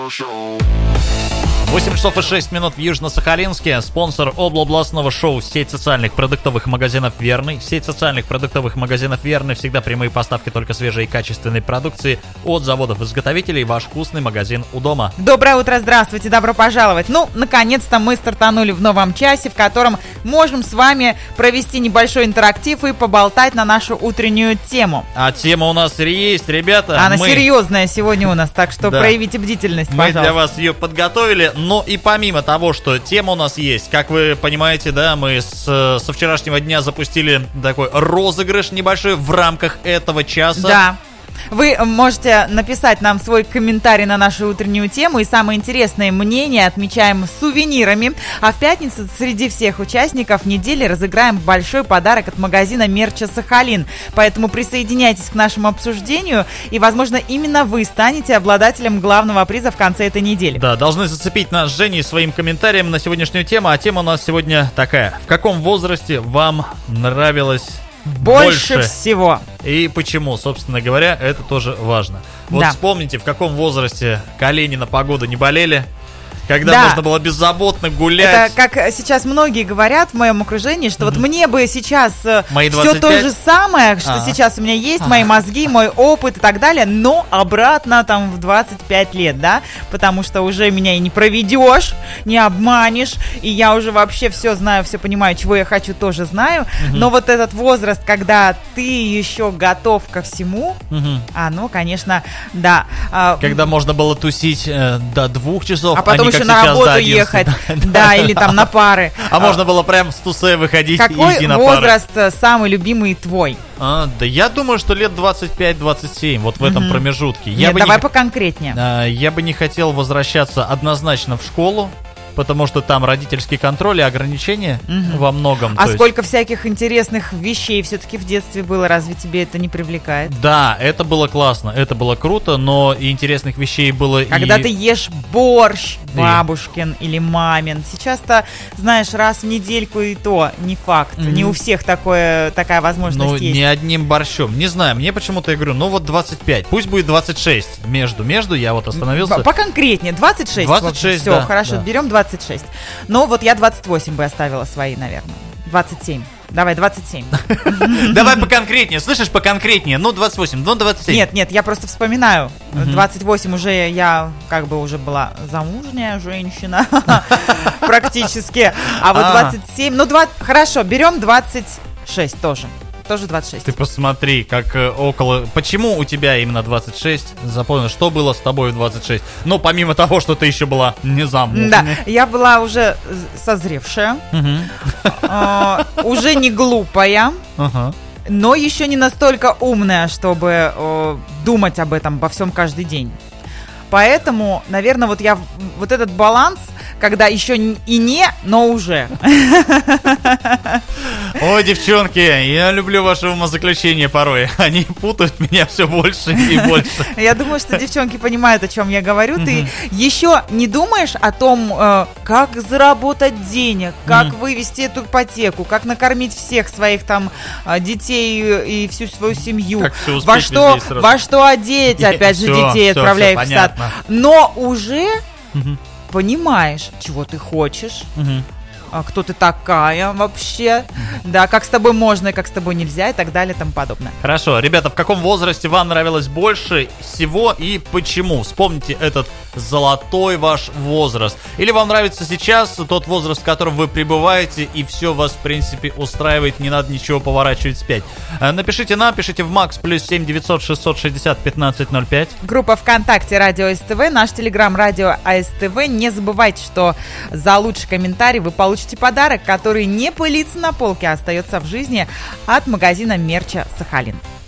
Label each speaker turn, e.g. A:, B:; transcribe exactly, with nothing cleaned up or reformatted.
A: восемь часов и шесть минут в Южно-Сахалинске. Спонсор облабластного шоу — сеть социальных продуктовых магазинов «Верный». Сеть социальных продуктовых магазинов «Верный» всегда прямые поставки только свежей и качественной продукции от заводов-изготовителей. Ваш вкусный магазин у дома.
B: Доброе утро, здравствуйте, добро пожаловать. Ну, наконец-то мы стартанули в новом часе, в котором можем с вами провести небольшой интерактив и поболтать на нашу утреннюю тему.
A: А тема у нас есть, ребята.
B: Она
A: мы...
B: серьезная сегодня у нас, так что
A: да.
B: проявите бдительность,
A: мы
B: пожалуйста.
A: Мы для вас ее подготовили. Но и помимо того, что тема у нас есть, как вы понимаете, да, мы с, со вчерашнего дня запустили такой розыгрыш небольшой в рамках этого часа.
B: Да. Вы можете написать нам свой комментарий на нашу утреннюю тему, и самые интересные мнения отмечаем сувенирами. А в пятницу среди всех участников недели разыграем большой подарок от магазина мерча «Сахалин». Поэтому присоединяйтесь к нашему обсуждению, и, возможно, именно вы станете обладателем главного приза в конце этой недели.
A: Да, должны зацепить нас с Женей своим комментарием на сегодняшнюю тему. А тема у нас сегодня такая: в каком возрасте вам нравилось
B: Больше, больше всего.
A: И почему, собственно говоря, это тоже важно. Вот
B: да.
A: Вспомните, в каком возрасте колени на погоду не болели, когда
B: да.
A: можно было беззаботно гулять.
B: Это как сейчас многие говорят в моем окружении, что mm-hmm. вот мне бы сейчас
A: мои
B: все то же самое, что А-а. сейчас у меня есть, А-а. мои мозги, мой опыт и так далее, но обратно там в двадцать пять лет, да, потому что уже меня и не проведешь, не обманешь, и я уже вообще все знаю, все понимаю, чего я хочу, тоже знаю, mm-hmm. но вот этот возраст, когда ты еще готов ко всему, mm-hmm. оно, конечно, да.
A: Когда можно было тусить э, до двух часов,
B: а потом
A: а
B: еще на работу ехать, да, или там на пары.
A: А можно было прям с тусе выходить и идти на
B: пары. Какой возраст самый любимый твой?
A: А, да я думаю, что лет двадцать пять двадцать семь, вот в этом mm-hmm. промежутке.
B: Нет, давай не, поконкретнее.
A: А, я бы не хотел возвращаться однозначно в школу, потому что там родительский контроль и ограничения угу. во многом.
B: А
A: то
B: сколько
A: есть...
B: всяких интересных вещей все-таки в детстве было, разве тебе это не привлекает?
A: Да, это было классно, это было круто, но и интересных вещей было.
B: Когда
A: и...
B: ты ешь борщ бабушкин и... или мамин, сейчас-то, знаешь, раз в недельку и то, не факт, mm-hmm. не у всех такое, такая возможность
A: ну,
B: есть.
A: Не одним борщом, не знаю, мне почему-то я говорю, ну вот двадцать пять, пусть будет двадцать шесть, между-между, я вот остановился.
B: Поконкретнее, двадцать шесть.
A: двадцать шесть,
B: все,
A: да,
B: хорошо,
A: да.
B: берем двадцать шесть. Но вот я двадцать восемь бы оставила свои, наверное. двадцать семь. Давай, двадцать семь.
A: Давай поконкретнее, слышишь, поконкретнее. Ну, двадцать восемь, ну, двадцать семь.
B: Нет, нет, я просто вспоминаю. двадцать восемь уже я как бы уже была замужняя женщина. Практически. А вот двадцать семь, ну, хорошо, берем двадцать шесть тоже. Тоже двадцать шесть.
A: Ты посмотри, как э, около... Почему у тебя именно двадцать шесть? Запомни, что было с тобой в двадцать шесть? Ну, помимо того, что ты еще была не замужем.
B: Да, я была уже созревшая, уже не глупая, но еще не настолько умная, чтобы думать об этом, обо всем каждый день. Поэтому, наверное, вот я вот этот баланс, когда еще и не, но уже.
A: Ой, девчонки, я люблю ваши умозаключения порой. Они путают меня все больше и больше.
B: Я думаю, что девчонки понимают, о чем я говорю. Ты еще не думаешь о том, как заработать денег, как вывести эту ипотеку, как накормить всех своих там детей и всю свою семью, во что, во что одеть, опять же, детей, отправляя их в сад. Но уже угу. понимаешь, чего ты хочешь, угу. а кто ты такая вообще, угу. да, как с тобой можно, как с тобой нельзя и так далее и тому подобное.
A: Хорошо, ребята, в каком возрасте вам нравилось больше всего и почему? Вспомните этот золотой ваш возраст. Или вам нравится сейчас тот возраст, в котором вы пребываете, и все вас, в принципе, устраивает, не надо ничего поворачивать вспять. Напишите нам, пишите в Макс плюс семь девятьсот шестьсот шестьдесят пятнадцать ноль пять.
B: Группа ВКонтакте Радио СТВ, наш телеграм Радио АСТВ. Не забывайте, что за лучший комментарий вы получите подарок, который не пылится на полке, а остается в жизни от магазина мерча «Сахалин».